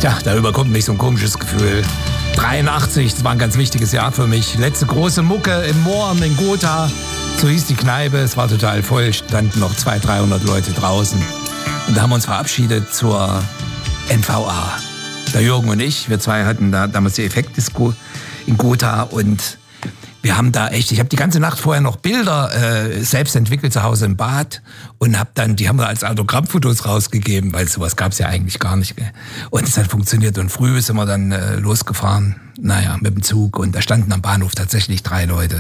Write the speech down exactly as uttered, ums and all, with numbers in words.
Ja, da überkommt mich so ein komisches Gefühl. dreiundachtzig, das war ein ganz wichtiges Jahr für mich. Letzte große Mucke im Moorn in Gotha. So hieß die Kneipe, es war total voll, standen noch zweihundert, dreihundert Leute draußen. Und da haben wir uns verabschiedet zur N V A. Der Jürgen und ich, wir zwei hatten da damals die Effektdisco in Gotha und wir haben da echt, ich habe die ganze Nacht vorher noch Bilder äh, selbst entwickelt zu Hause im Bad und hab dann, die haben wir als Autogrammfotos rausgegeben, weil sowas gab's ja eigentlich gar nicht. Gell? Und es hat funktioniert und früh sind wir dann äh, losgefahren, naja, mit dem Zug und da standen am Bahnhof tatsächlich drei Leute.